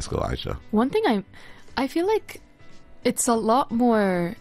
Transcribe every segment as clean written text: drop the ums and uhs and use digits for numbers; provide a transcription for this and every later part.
school, Aisha? One thing I feel like it's a lot more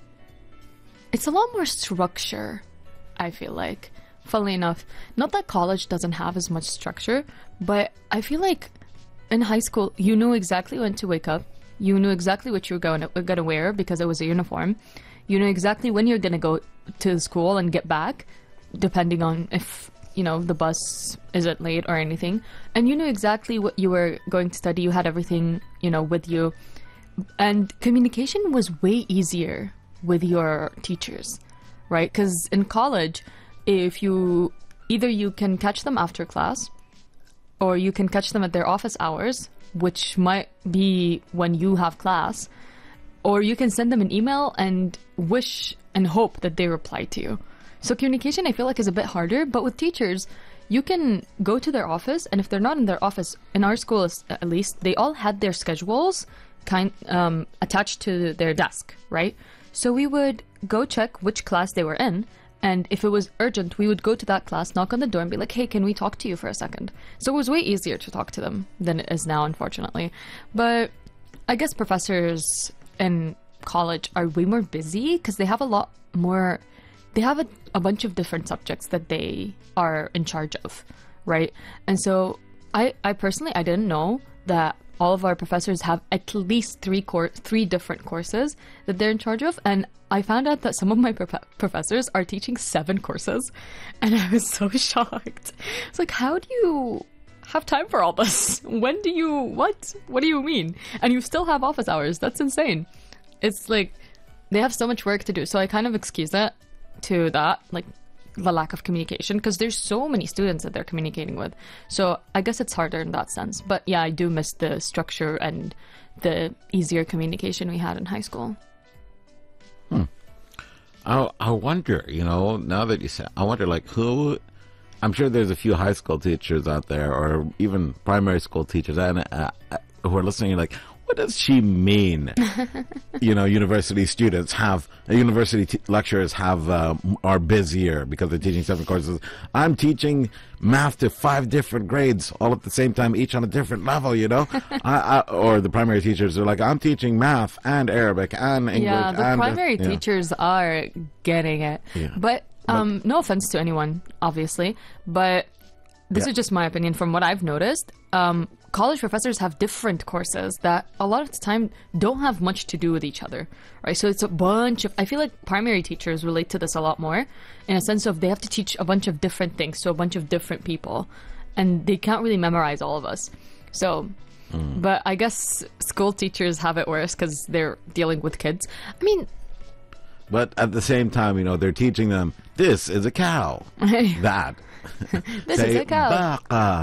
structure, I feel like. Funnily enough, not that college doesn't have as much structure, but I feel like in high school, you knew exactly when to wake up. You knew exactly what you were going to wear because it was a uniform. You knew exactly when you're going to go to school and get back, depending on if, the bus isn't late or anything. And you knew exactly what you were going to study. You had everything, with you. And communication was way easier with your teachers, right? Because in college, if you can catch them after class, or you can catch them at their office hours, which might be when you have class, or you can send them an email and wish and hope that they reply to you. So communication, I feel like, is a bit harder. But with teachers, you can go to their office, and if they're not in their office, in our school at least, they all had their schedules attached to their desk, right? So we would go check which class they were in. And if it was urgent, we would go to that class, knock on the door, and be like, hey, can we talk to you for a second? So it was way easier to talk to them than it is now, unfortunately. But I guess professors in college are way more busy because they have a lot more... They have a bunch of different subjects that they are in charge of, right? And so I personally, I didn't know that all of our professors have at least three different courses that they're in charge of. And I found out that some of my professors are teaching 7 courses. And I was so shocked. It's like, how do you have time for all this? When do you, what do you mean? And you still have office hours. That's insane. It's like, they have so much work to do. So I kind of excuse it to that, like the lack of communication, because there's so many students that they're communicating with. So I guess it's harder in that sense. But yeah, I do miss the structure and the easier communication we had in high school. I wonder, now that you say, I wonder, like, who... I'm sure there's a few high school teachers out there, or even primary school teachers, and who are listening, like, what does she mean? University students lecturers are busier because they're teaching 7 courses. I'm teaching math to 5 different grades all at the same time, each on a different level, or the primary teachers are like, I'm teaching math and Arabic and English. Yeah, the primary teachers are getting it. Yeah. But no offense to anyone, obviously, but this is just my opinion from what I've noticed. College professors have different courses that a lot of the time don't have much to do with each other, right? So it's a bunch of... I feel like primary teachers relate to this a lot more in a sense of they have to teach a bunch of different things to a bunch of different people, and they can't really memorize all of us. So, but I guess school teachers have it worse because they're dealing with kids. I mean... But at the same time, they're teaching them, this is a cow. That. This is a cow.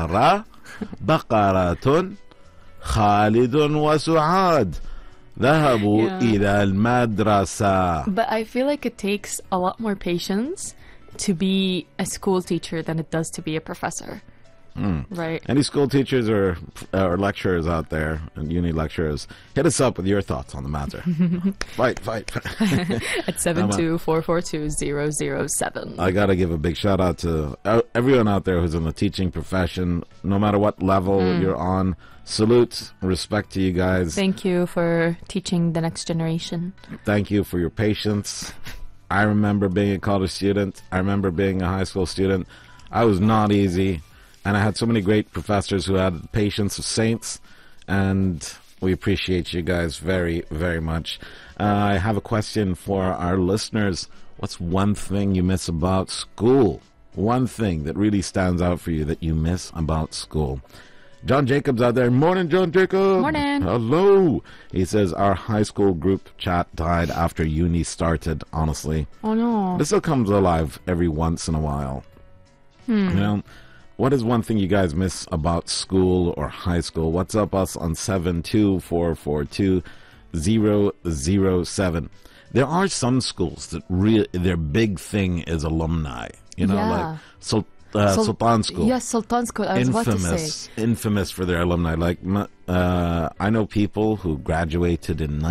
بقرة خالد وسعاد ذهبوا إلى المدرسة. But I feel like it takes a lot more patience to be a school teacher than it does to be a professor. Right. Any school teachers or lecturers out there, and uni lecturers, hit us up with your thoughts on the matter. Fight. At 72442-007. I got to give a big shout out to everyone out there who's in the teaching profession, no matter what level you're on. Salute, respect to you guys. Thank you for teaching the next generation. Thank you for your patience. I remember being a college student. I remember being a high school student. I was not easy. And I had so many great professors who had the patience of saints, and we appreciate you guys very, very much. I have a question for our listeners. What's one thing you miss about school? One thing that really stands out for you that you miss about school. John Jacobs out there. Morning, John Jacobs. Morning. Hello. He says, our high school group chat died after uni started, honestly. Oh, no. This still comes alive every once in a while. What is one thing you guys miss about school or high school? What's up us on 72442-007. There are some schools that their big thing is alumni. Like Sultan School. Yes, Sultan School. I was about to say. Infamous for their alumni. Like I know people who graduated in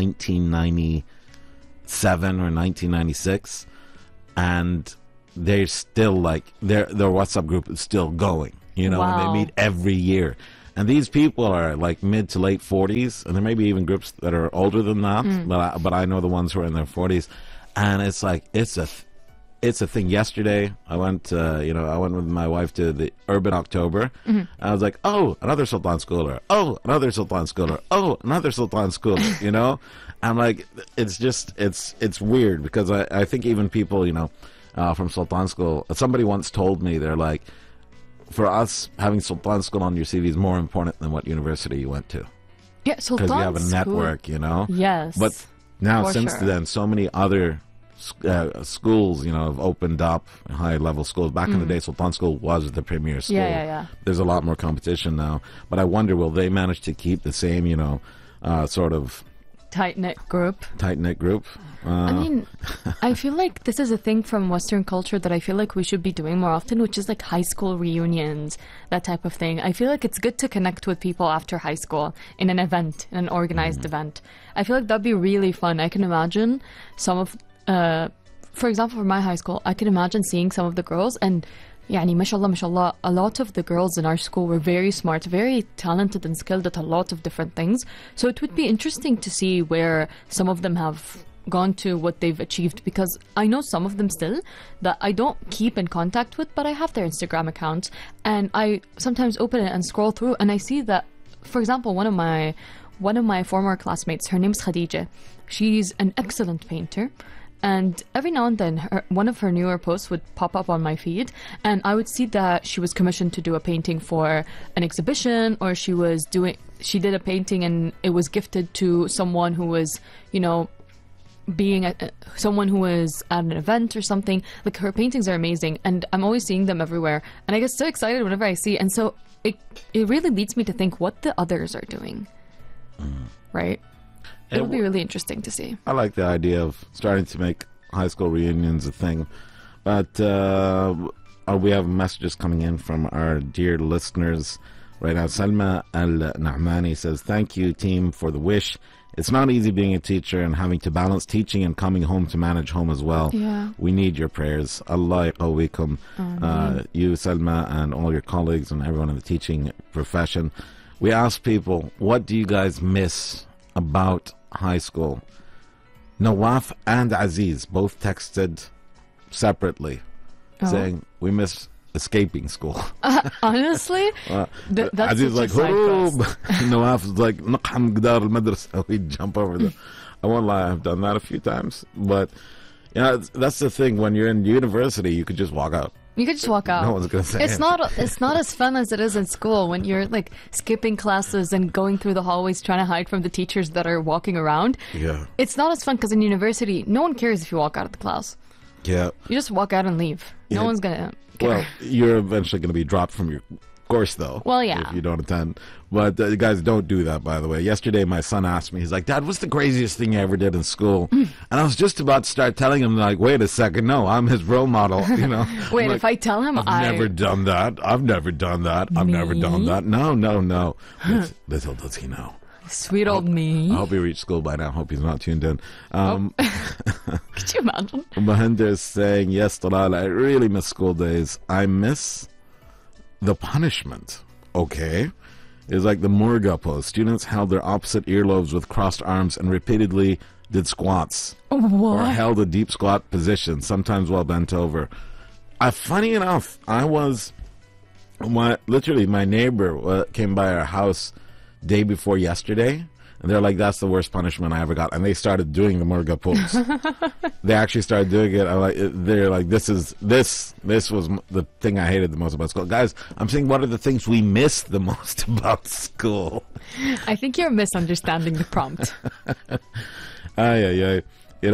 1997 or 1996, and they're still like their WhatsApp group is still going, Wow. and they meet every year. And these people are like mid to late 40s, and there may be even groups that are older than that. But I know the ones who are in their 40s, and it's like it's a thing. Yesterday, I went I went with my wife to the Urban October. I was like, oh, another Sultan schooler. Oh, another Sultan schooler. Oh, another Sultan schooler. I'm like, it's weird because I think even people from Sultan school. Somebody once told me they're like, for us, having Sultan school on your CV is more important than what university you went to. Yeah, Sultan because you have a school. network, Yes. But now, for since sure. then, so many other schools, have opened up, high-level schools. Back in the day, Sultan School was the premier school. Yeah. There's a lot more competition now. But I wonder, will they manage to keep the same, sort of Tight-knit group. tight-knit group? I mean, I feel like this is a thing from Western culture that I feel like we should be doing more often, which is like high school reunions, that type of thing. I feel like it's good to connect with people after high school in an event, in an organized event. I feel like that'd be really fun. I can imagine some of, for example, for my high school, I can imagine seeing some of the girls and يعني mashallah, a lot of the girls in our school were very smart, very talented and skilled at a lot of different things. So it would be interesting to see where some of them have gone to, what they've achieved, because I know some of them still that I don't keep in contact with, but I have their Instagram accounts and I sometimes open it and scroll through and I see that, for example, one of my former classmates, her name's Khadija. She's an excellent painter. And every now and then, one of her newer posts would pop up on my feed, and I would see that she was commissioned to do a painting for an exhibition, or she did a painting and it was gifted to someone who was, someone who was at an event or something. Like, her paintings are amazing, and I'm always seeing them everywhere, and I get so excited whenever I see. And so it really leads me to think what the others are doing, right? It'll be really interesting to see. I like the idea of starting to make high school reunions a thing. But we have messages coming in from our dear listeners right now. Salma Al-Na'mani says, thank you, team, for the wish. It's not easy being a teacher and having to balance teaching and coming home to manage home as well. Yeah. We need your prayers. Allah yaqawikum. You, Salma, and all your colleagues and everyone in the teaching profession. We asked people, what do you guys miss about high school? Nawaf and Aziz both texted separately saying, we miss escaping school. Honestly, that's Aziz such like, a side Hurub. quest. Nawaf is like, naqham qdar al-madrasa. He'd jump over the... I won't lie, I've done that a few times. But, that's the thing. When you're in university, you could just walk out. You could just walk out. No one's going to say It's not as fun as it is in school when you're like skipping classes and going through the hallways trying to hide from the teachers that are walking around. Yeah. It's not as fun because in university, no one cares if you walk out of the class. Yeah. You just walk out and leave. No Yeah. one's gonna care. Well, you're eventually going to be dropped from your course, though. Well, yeah. If you don't attend. But you guys, don't do that, by the way. Yesterday, my son asked me, he's like, Dad, what's the craziest thing you ever did in school? And I was just about to start telling him, like, wait a second, no, I'm his role model, Wait, I'm like, if I tell him I've never done that. I've never done that. I've never done that. No. Little does he know. Sweet old me. I hope he reached school by now. Hope he's not tuned in. Could you imagine? Mahinder is saying, yes, Talal, I really miss school days. I miss the punishment. Okay. It's like the Murga pose. Students held their opposite earlobes with crossed arms and repeatedly did squats. Or What? held a deep squat position, sometimes while bent over. Funny enough, literally my neighbor came by our house day before yesterday, and they're like, that's the worst punishment I ever got. And they started doing the Murga pose. They actually started doing it. They're like, this was the thing I hated the most about school. Guys, I'm saying, what are the things we miss the most about school? I think you're misunderstanding the prompt. I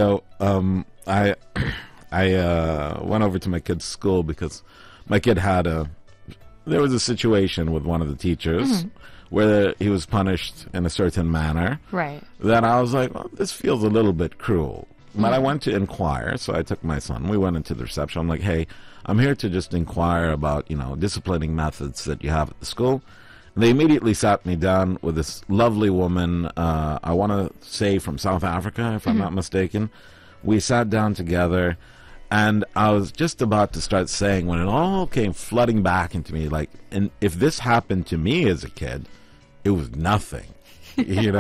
went over to my kid's school because my kid there was a situation with one of the teachers where he was punished in a certain manner. Right. Then I was like, well, this feels a little bit cruel. But I went to inquire, so I took my son. We went into the reception. I'm like, hey, I'm here to just inquire about, disciplining methods that you have at the school. And they immediately sat me down with this lovely woman, I want to say from South Africa, if I'm not mistaken. We sat down together, and I was just about to start saying, when it all came flooding back into me, like, and if this happened to me as a kid, it was nothing. You know?